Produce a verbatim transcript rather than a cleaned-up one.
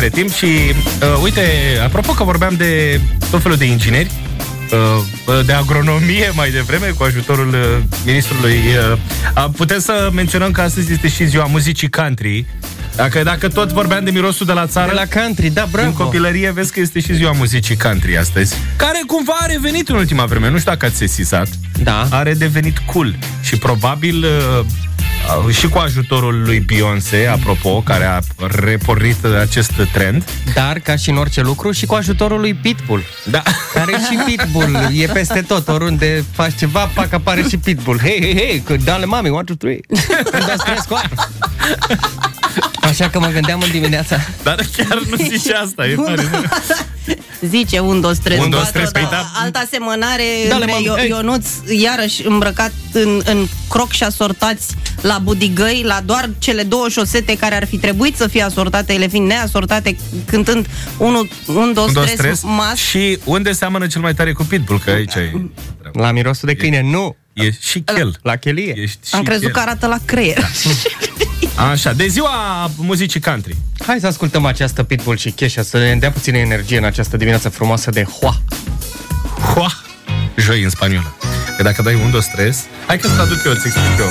între timp și, uh, uite, apropo că vorbeam de tot felul de ingineri, uh, de agronomie mai devreme, cu ajutorul uh, ministrului, uh, putem să menționăm că astăzi este și ziua muzicii country. Dacă, dacă tot vorbeam de mirosul de la țară, de la country, da, bravo. În copilărie vezi că este și ziua muzicii country astăzi, care cumva a revenit în ultima vreme. Nu știu dacă ați sesizat. Da. A redevenit cool. Și probabil uh, și cu ajutorul lui Beyoncé, apropo, care a repornit acest trend. Dar, ca și în orice lucru, și cu ajutorul lui Pitbull. Da. Care și Pitbull e peste tot. Oriunde faci ceva, pac, apare și Pitbull. Hei, hei, hei, dale mami, one, two, three. Așa că mă gândeam în dimineața. Dar chiar nu zice asta, e tare. Zice un, dos, trei, un, dos, patru, trei, da, da. altă asemănare Dale, între mami, Io- Ionuț, iarăși îmbrăcat în, în croc și asortați la budigăi, la doar cele două șosete care ar fi trebuit să fie asortate, ele fiind neasortate, cântând unul, un, dos, un, tres, tres, mas. Și unde seamănă cel mai tare cu Pitbull? Că aici e... La mirosul de câine, nu. E și chel. La chelie. Ești Am și crezut chel. că arată la creier. Da. Așa, de ziua muzicii country. Hai să ascultăm această Pitbull și Kesha, să ne dea puțină energie în această dimineață frumoasă de Hoa. Hoa. Joi în spaniolă. Că dacă dai un, dos, tres, hai că-ți traduc eu, îți explic eu.